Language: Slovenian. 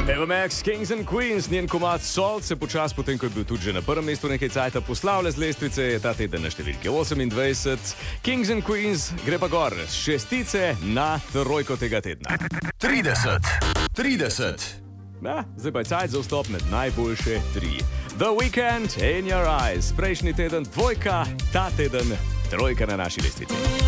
Eva Max, Kings and Queens, njen komad Salt se počas, potem ko je bil tudi že na prvem mestu nekaj cajta, poslavlja z lestvice, je ta teden na številke 28. Kings and Queens gre pa gor z šestice na trojko tega tedna. 30. Zdaj pa je cajt za vstop med najboljše 3. The Weeknd, In Your Eyes, prejšnji teden dvojka, ta teden trojka na naši lestvici.